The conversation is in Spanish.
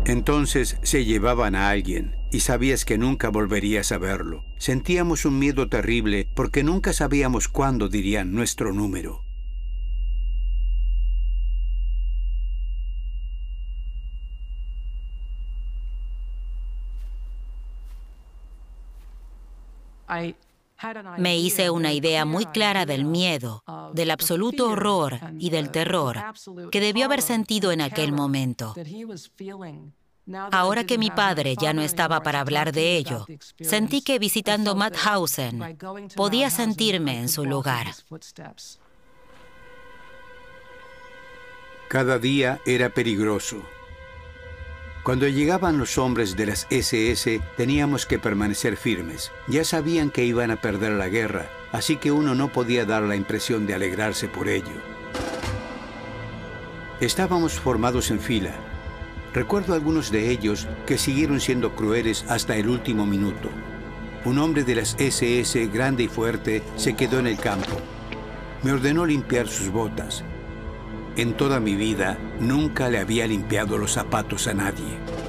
Entonces se llevaban a alguien y sabías que nunca volverías a verlo. Sentíamos un miedo terrible porque nunca sabíamos cuándo dirían nuestro número. Me hice una idea muy clara del miedo, del absoluto horror y del terror que debió haber sentido en aquel momento. Ahora que mi padre ya no estaba para hablar de ello, sentí que visitando Mauthausen podía sentirme en su lugar. Cada día era peligroso. Cuando llegaban los hombres de las SS, teníamos que permanecer firmes. Ya sabían que iban a perder la guerra, así que uno no podía dar la impresión de alegrarse por ello. Estábamos formados en fila. Recuerdo algunos de ellos que siguieron siendo crueles hasta el último minuto. Un hombre de las SS, grande y fuerte, se quedó en el campo. Me ordenó limpiar sus botas. En toda mi vida, nunca le había limpiado los zapatos a nadie.